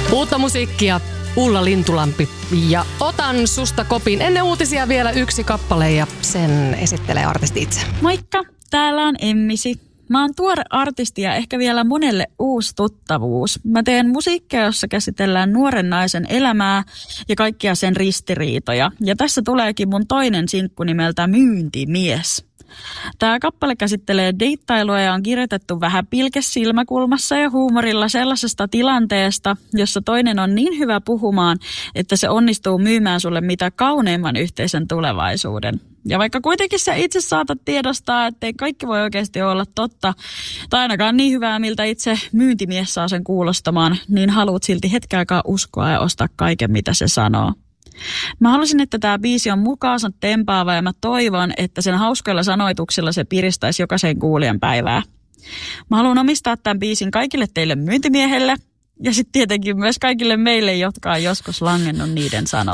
Uutta musiikkia, Ulla Lintulampi. Ja otan susta kopin. Ennen uutisia vielä yksi kappale ja sen esittelee artisti itse. Moikka, täällä on Emmisi. Mä oon tuore artisti ja ehkä vielä monelle uusi tuttavuus. Mä teen musiikkia, jossa käsitellään nuoren naisen elämää ja kaikkia sen ristiriitoja. Ja tässä tuleekin mun toinen sinkku nimeltä Myyntimies. Tämä kappale käsittelee deittailua ja on kirjoitettu vähän pilkesilmäkulmassa ja huumorilla sellaisesta tilanteesta, jossa toinen on niin hyvä puhumaan, että se onnistuu myymään sulle mitä kauneimman yhteisen tulevaisuuden. Ja vaikka kuitenkin sä itse saatat tiedostaa, ettei kaikki voi oikeasti olla totta, tai ainakaan niin hyvää, miltä itse myyntimies saa sen kuulostamaan, niin haluat silti hetken aikaa uskoa ja ostaa kaiken, mitä se sanoo. Mä halusin, että tämä biisi on mukaansa tempaava ja mä toivon, että sen hauskoilla sanoituksilla se piristäisi jokaisen kuulijan päivää. Mä haluan omistaa tämän biisin kaikille teille myyntimiehelle ja sitten tietenkin myös kaikille meille, jotka on joskus langennut niiden sanoa.